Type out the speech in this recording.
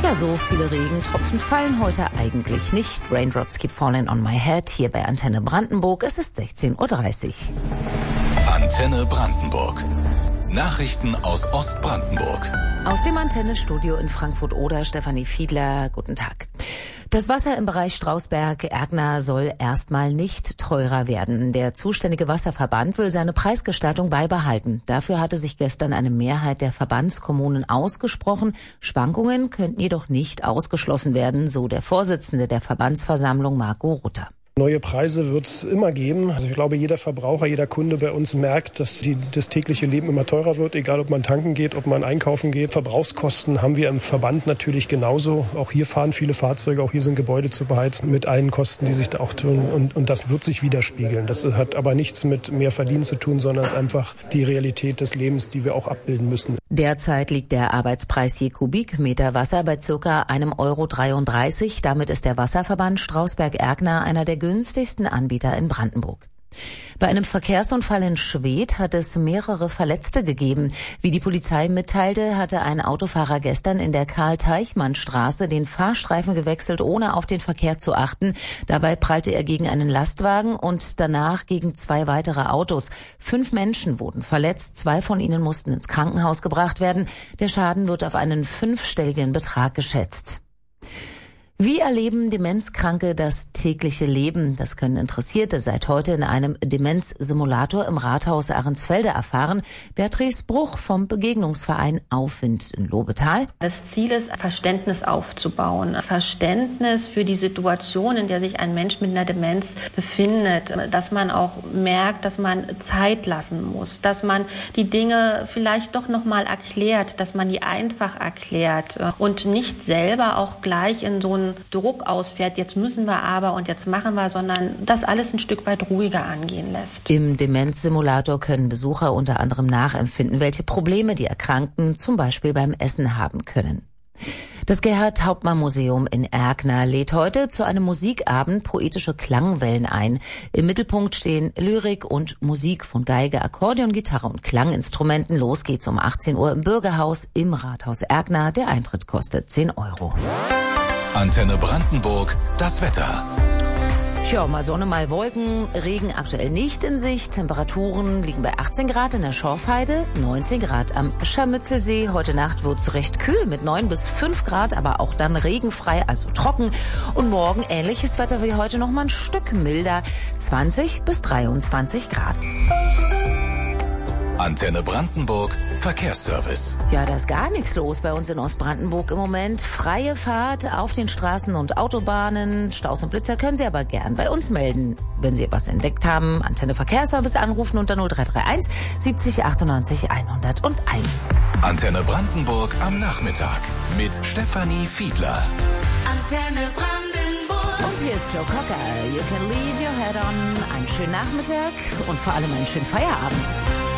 Ja, so viele Regentropfen fallen heute eigentlich nicht. Raindrops keep falling on my head. Hier bei Antenne Brandenburg. Es ist 16:30 Uhr. Antenne Brandenburg. Nachrichten aus Ostbrandenburg. Aus dem Antenne-Studio in Frankfurt-Oder, Stefanie Fiedler. Guten Tag. Das Wasser im Bereich Strausberg-Ergner soll erstmal nicht teurer werden. Der zuständige Wasserverband will seine Preisgestaltung beibehalten. Dafür hatte sich gestern eine Mehrheit der Verbandskommunen ausgesprochen. Schwankungen könnten jedoch nicht ausgeschlossen werden, so der Vorsitzende der Verbandsversammlung Marco Rutter. Neue Preise wird es immer geben. Also ich glaube, jeder Verbraucher, jeder Kunde bei uns merkt, dass das tägliche Leben immer teurer wird, egal ob man tanken geht, ob man einkaufen geht. Verbrauchskosten haben wir im Verband natürlich genauso. Auch hier fahren viele Fahrzeuge, auch hier sind Gebäude zu beheizen mit allen Kosten, die sich da auch tun. Und das wird sich widerspiegeln. Das hat aber nichts mit mehr Verdienen zu tun, sondern es ist einfach die Realität des Lebens, die wir auch abbilden müssen. Derzeit liegt der Arbeitspreis je Kubikmeter Wasser bei ca. 1,33 €. Damit ist der Wasserverband Strausberg-Ergner einer der günstigsten Anbieter in Brandenburg. Bei einem Verkehrsunfall in Schwedt hat es mehrere Verletzte gegeben. Wie die Polizei mitteilte, hatte ein Autofahrer gestern in der Karl-Teichmann-Straße den Fahrstreifen gewechselt, ohne auf den Verkehr zu achten. Dabei prallte er gegen einen Lastwagen und danach gegen 2 weitere Autos. 5 Menschen wurden verletzt, 2 von ihnen mussten ins Krankenhaus gebracht werden. Der Schaden wird auf einen 5-stelligen Betrag geschätzt. Wie erleben Demenzkranke das tägliche Leben? Das können Interessierte seit heute in einem Demenzsimulator im Rathaus Ahrensfelde erfahren. Beatrice Bruch vom Begegnungsverein Aufwind in Lobetal. Das Ziel ist, Verständnis aufzubauen. Verständnis für die Situation, in der sich ein Mensch mit einer Demenz befindet. Dass man auch merkt, dass man Zeit lassen muss. Dass man die Dinge vielleicht doch nochmal erklärt. Dass man die einfach erklärt. Und nicht selber auch gleich in so einen Druck ausfährt, jetzt müssen wir aber und jetzt machen wir, sondern das alles ein Stück weit ruhiger angehen lässt. Im Demenzsimulator können Besucher unter anderem nachempfinden, welche Probleme die Erkrankten zum Beispiel beim Essen haben können. Das Gerhard-Hauptmann-Museum in Ergner lädt heute zu einem Musikabend poetische Klangwellen ein. Im Mittelpunkt stehen Lyrik und Musik von Geige, Akkordeon, Gitarre und Klanginstrumenten. Los geht's um 18 Uhr im Bürgerhaus im Rathaus Ergner. Der Eintritt kostet 10 €. Antenne Brandenburg, das Wetter. Tja, mal Sonne, mal Wolken, Regen aktuell nicht in Sicht. Temperaturen liegen bei 18 Grad in der Schorfheide, 19 Grad am Scharmützelsee. Heute Nacht wird's recht kühl mit 9 bis 5 Grad, aber auch dann regenfrei, also trocken. Und morgen ähnliches Wetter wie heute, noch mal ein Stück milder, 20 bis 23 Grad. Antenne Brandenburg, Verkehrsservice. Ja, da ist gar nichts los bei uns in Ostbrandenburg im Moment. Freie Fahrt auf den Straßen und Autobahnen. Staus und Blitzer können Sie aber gern bei uns melden. Wenn Sie etwas entdeckt haben, Antenne Verkehrsservice anrufen unter 0331 70 98 101. Antenne Brandenburg am Nachmittag mit Stefanie Fiedler. Antenne Brandenburg. Und hier ist Joe Cocker. You can leave your head on. Einen schönen Nachmittag und vor allem einen schönen Feierabend.